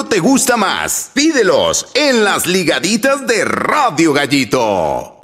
seguro te gusta más. Pídelos en las ligaditas de Radio Gallito.